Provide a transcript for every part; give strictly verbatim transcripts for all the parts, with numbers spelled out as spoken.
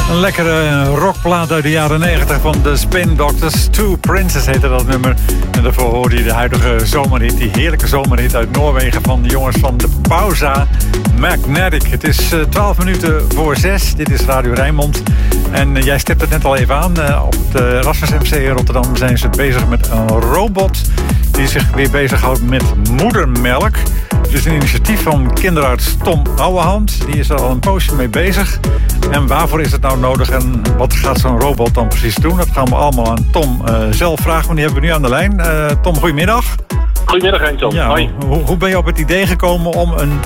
Een lekkere rockplaat uit de jaren negentig van de Spin Doctors. Two Princes heette dat nummer. En daarvoor hoorde je de huidige zomerhit, die heerlijke zomerhit uit Noorwegen van de jongens van de Pauza, Magnetic. Het is twaalf minuten voor zes. Dit is Radio Rijnmond. En uh, jij stipt het net al even aan. Uh, op het uh, Erasmus M C in Rotterdam zijn ze bezig met een robot die zich weer bezighoudt met moedermelk. Dus een initiatief van kinderarts Tom Ouwehand. Die is er al een poosje mee bezig. En waarvoor is het nou nodig en wat gaat zo'n robot dan precies doen? Dat gaan we allemaal aan Tom uh, zelf vragen, want die hebben we nu aan de lijn. Uh, Tom, goedemiddag. Goedemiddag, Eindjan. Ja, Hoi. Hoe, hoe ben je op het idee gekomen om een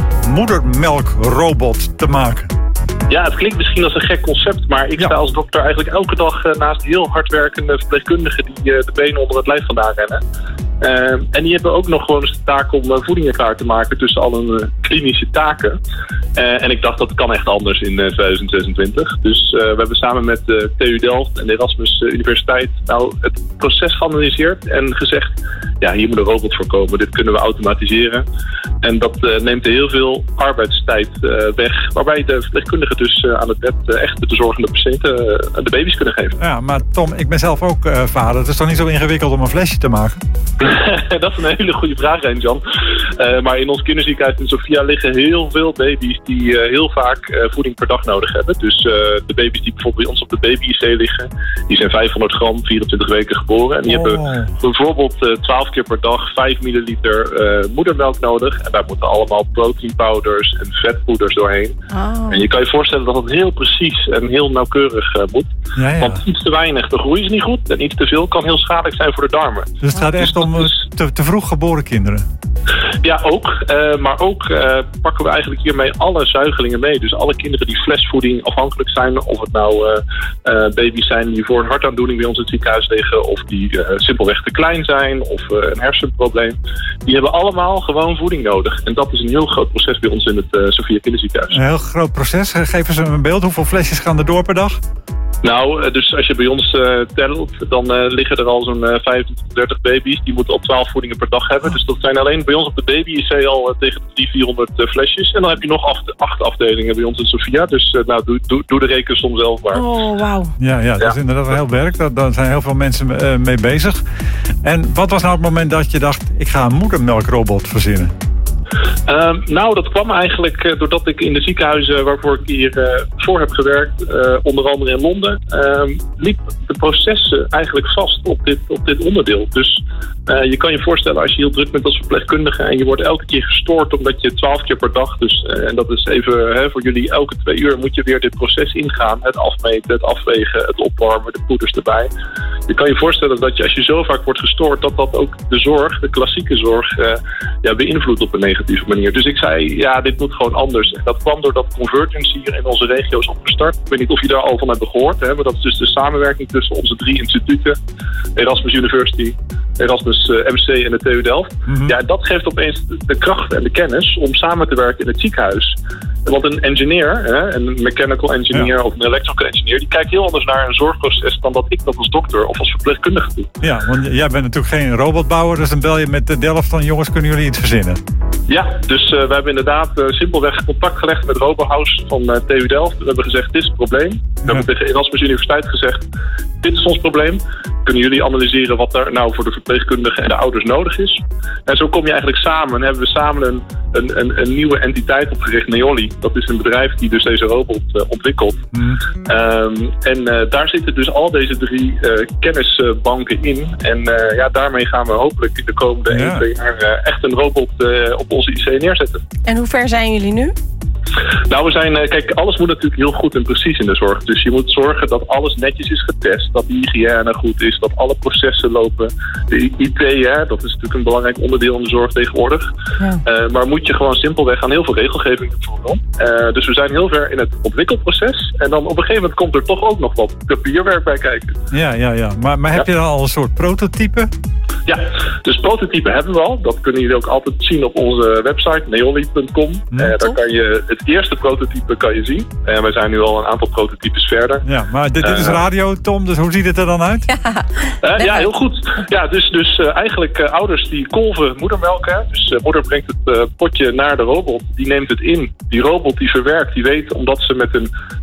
moedermelkrobot te maken? Ja, het klinkt misschien als een gek concept, maar ik Ja. sta als dokter eigenlijk elke dag uh, naast heel hardwerkende verpleegkundigen die uh, de benen onder het lijf vandaan rennen. Uh, en die hebben ook nog gewoon eens de taak om uh, voedingen klaar te maken tussen al hun uh, klinische taken. Uh, en ik dacht, dat kan echt anders in uh, twintig zesentwintig. Dus uh, we hebben samen met uh, T U Delft en de Erasmus uh, Universiteit nou het proces geanalyseerd en gezegd, ja, hier moet een robot voor komen. Dit kunnen we automatiseren. En dat uh, neemt heel veel arbeidstijd uh, weg, waarbij de verpleegkundigen dus uh, aan het bed uh, echt de zorgende patiënten uh, de baby's kunnen geven. Ja, maar Tom, ik ben zelf ook uh, vader. Het is toch niet zo ingewikkeld om een flesje te maken? Dat is een hele goede vraag, Jan. Uh, maar in ons kinderziekenhuis in Sofia liggen heel veel baby's die uh, heel vaak uh, voeding per dag nodig hebben. Dus uh, de baby's die bijvoorbeeld bij ons op de baby-I C liggen, die zijn vijfhonderd gram, vierentwintig weken geboren. En die oh. hebben bijvoorbeeld uh, twaalf keer per dag vijf milliliter uh, moedermelk nodig. En daar moeten allemaal proteinpowders en vetpoeders doorheen. Oh. En je kan je voorstellen dat het heel precies en heel nauwkeurig uh, moet. Ja, ja. Want iets te weinig, de groei is niet goed. En iets te veel kan heel schadelijk zijn voor de darmen. Dus het gaat echt om uh, te, te vroeg geboren kinderen? Ja, ook. Uh, maar ook uh, pakken we eigenlijk hiermee alle zuigelingen mee. Dus alle kinderen die flesvoeding afhankelijk zijn. Of het nou uh, uh, baby's zijn die voor een hartaandoening bij ons in het ziekenhuis liggen. Of die uh, simpelweg te klein zijn. Of uh, een hersenprobleem. Die hebben allemaal gewoon voeding nodig. En dat is een heel groot proces bij ons in het uh, Sofia Kinderziekenhuis. Een heel groot proces. Geef eens een beeld. Hoeveel flesjes gaan er door per dag? Nou, dus als je bij ons uh, telt, dan uh, liggen er al zo'n uh, vijfentwintig, dertig baby's. Die moeten op twaalf voedingen per dag hebben. Dus dat zijn alleen bij ons op de baby-I C al uh, tegen de driehonderd, vierhonderd uh, flesjes. En dan heb je nog acht, acht afdelingen bij ons in Sofia. Dus uh, nou, doe, doe, doe de rekensom zelf maar. Oh, wauw. Ja, ja, dat is Ja. inderdaad een heel werk. Daar, daar zijn heel veel mensen uh, mee bezig. En wat was nou het moment dat je dacht, ik ga een moedermelkrobot verzinnen? Uh, nou, dat kwam eigenlijk uh, doordat ik in de ziekenhuizen waarvoor ik hier uh, voor heb gewerkt, uh, onder andere in Londen, uh, liep de processen eigenlijk vast op dit, op dit onderdeel. Dus uh, je kan je voorstellen als je heel druk bent als verpleegkundige en je wordt elke keer gestoord omdat je twaalf keer per dag, dus uh, en dat is even hè, voor jullie elke twee uur moet je weer dit proces ingaan. Het afmeten, het afwegen, het opwarmen, de poeders erbij. Je kan je voorstellen dat je als je zo vaak wordt gestoord, dat dat ook de zorg, de klassieke zorg, uh, ja, beïnvloedt op een negatieve manier. Dus ik zei, ja, dit moet gewoon anders. En dat kwam doordat Convergence hier in onze regio is opgestart. Ik weet niet of je daar al van hebt gehoord, hè, maar dat is dus de samenwerking tussen onze drie instituten. Erasmus University, Erasmus uh, M C en de T U Delft. Mm-hmm. Ja, dat geeft opeens de kracht en de kennis om samen te werken in het ziekenhuis. Want een engineer, hè, een mechanical engineer ja. of een electrical engineer, die kijkt heel anders naar een zorgproces dan dat ik dat als dokter of als verpleegkundige doe. Ja, want jij bent natuurlijk geen robotbouwer, dus dan bel je met de Delft van jongens, kunnen jullie iets verzinnen? Ja, dus uh, we hebben inderdaad uh, simpelweg contact gelegd met RoboHouse van uh, T U Delft. We hebben gezegd, dit is het probleem. We ja. hebben tegen Erasmus Universiteit gezegd, dit is ons probleem. Kunnen jullie analyseren wat er nou voor de verpleegkundigen en de ouders nodig is? En zo kom je eigenlijk samen en hebben we samen een, een, een, een nieuwe entiteit opgericht, Neoli. Dat is een bedrijf die dus deze robot uh, ontwikkelt. Mm. Um, en uh, daar zitten dus al deze drie uh, kennisbanken in. En uh, ja, daarmee gaan we hopelijk de komende ja. één, twee jaar uh, echt een robot uh, op onze I C neerzetten. En hoe ver zijn jullie nu? Nou, we zijn, kijk, alles moet natuurlijk heel goed en precies in de zorg. Dus je moet zorgen dat alles netjes is getest, dat de hygiëne goed is, dat alle processen lopen. De I T, hè, dat is natuurlijk een belangrijk onderdeel in de zorg tegenwoordig. Ja. Uh, maar moet je gewoon simpelweg aan heel veel regelgeving voldoen. Uh, dus we zijn heel ver in het ontwikkelproces. En dan op een gegeven moment komt er toch ook nog wat papierwerk bij kijken. Ja, ja, ja. Maar, maar heb ja. je dan al een soort prototype? Ja, dus prototype hebben we al. Dat kunnen jullie ook altijd zien op onze website, neoli punt com. Ja, uh, daar kan je het eerste prototype kan je zien. En uh, wij zijn nu al een aantal prototypes verder. Ja, maar dit, dit is radio, Tom, dus hoe ziet het er dan uit? Ja, uh, ja heel goed. Ja, dus, dus uh, eigenlijk uh, ouders die kolven moedermelk. Hè. Dus uh, moeder brengt het uh, potje naar de robot. Die neemt het in. Die robot die verwerkt, die weet, omdat ze met een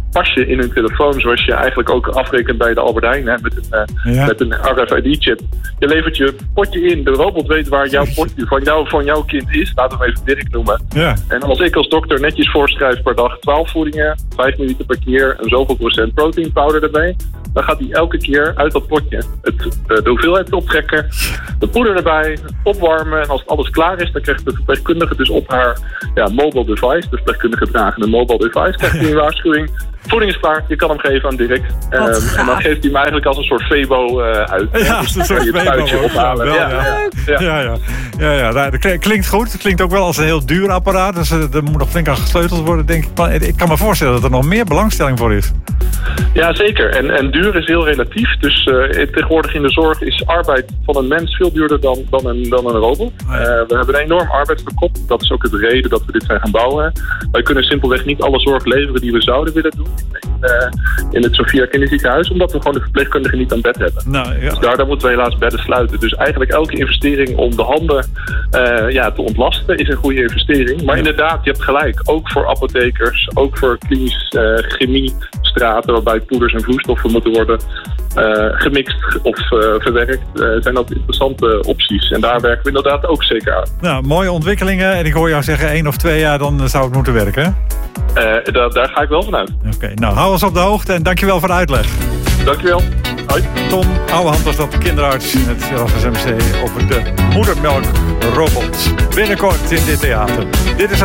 pasje in hun telefoon, zoals je eigenlijk ook afrekent bij de Albert Heijn, hè, met een, uh, ja. met een R F I D-chip. Je levert je potje in, de robot weet waar jouw potje van, jou, van jouw kind is. Laten we hem even Dirk noemen. Ja. En als ik als dokter netjes voorschrijf per dag twaalf voedingen, vijf milliliter per keer en zoveel procent protein powder erbij, dan gaat hij elke keer uit dat potje het, de hoeveelheid optrekken, de poeder erbij, opwarmen. En als alles klaar is, dan krijgt de verpleegkundige dus op haar ja, mobile device, de verpleegkundige dragende mobile device, krijgt hij een waarschuwing. Voeding is klaar, je kan hem geven aan Dirk. Um, en dan geeft hij hem eigenlijk als een soort Febo uh, uit. Ja, dus een soort je Febo ophalen. Ja, ja. Ja, ja. ja, ja, ja. ja dat klinkt goed. Het klinkt ook wel als een heel duur apparaat. Dus er moet nog flink aan gesleuteld worden, denk ik. Maar ik kan me voorstellen dat er nog meer belangstelling voor is. Ja, zeker. En, en duur is heel relatief. Dus uh, tegenwoordig in de zorg is arbeid van een mens veel duurder dan, dan, een, dan een robot. Uh, we hebben een enorm arbeidsverkop. Dat is ook de reden dat we dit zijn gaan bouwen. Wij kunnen simpelweg niet alle zorg leveren die we zouden willen doen in, uh, in het Sophia Kinderziekenhuis, omdat we gewoon de verpleegkundigen niet aan bed hebben. Nou, ja. Dus daardoor moeten we helaas bedden sluiten. Dus eigenlijk elke investering om de handen uh, ja, te ontlasten is een goede investering. Maar ja. inderdaad, je hebt gelijk. Ook voor apothekers, ook voor klinisch uh, chemiestraten, waarbij poeders en vloeistoffen moeten worden uh, gemixt of uh, verwerkt, uh, zijn dat interessante opties. En daar werken we inderdaad ook zeker aan. Nou, mooie ontwikkelingen. En ik hoor jou zeggen, één of twee jaar, dan zou het moeten werken, hè? Uh, da- daar ga ik wel vanuit. Oké, okay, nou hou ons op de hoogte en dankjewel voor de uitleg. Dankjewel. Hoi. Tom Ouwehand was dat, kinderarts in het L F S M C over de moedermelkrobot. Binnenkort in dit theater. Dit is het